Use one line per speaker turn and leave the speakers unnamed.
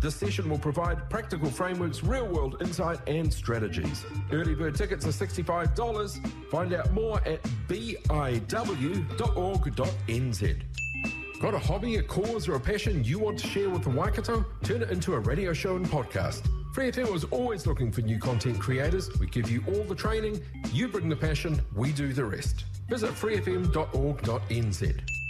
This session will provide practical frameworks, real-world insight and strategies. Early bird tickets are $65. Find out more at biw.org.nz. Got a hobby, a cause or a passion you want to share with the Waikato? Turn it into a radio show and podcast. Free FM is always looking for new content creators. We give you all the training, you bring the passion, we do the rest. Visit freefm.org.nz.